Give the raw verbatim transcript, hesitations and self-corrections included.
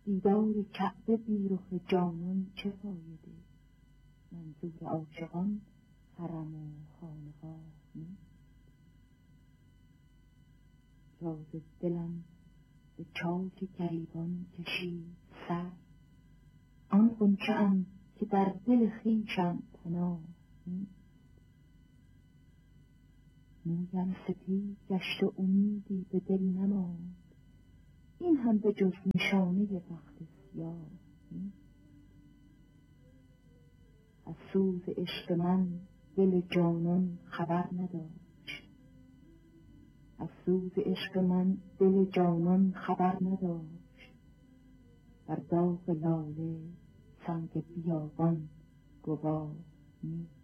دیدار کعبه بی رخ جانان چه فایده؟ منظور عاشقان حرم و خانقاه نیست. راز دلم به چاک گریبان کشید سر، آن غنچه ام که در دل خویشم پناه نیست. مویم سپید گشت و امیدی به دل نماند، این هم به جز نشانه بخت سیاه نیست. از سوز عشق من دل جانان خبر نداشت، از سوز عشق من دل جانان خبر نداشت. بر داغ لاله سنگ بیابان گواه نیست.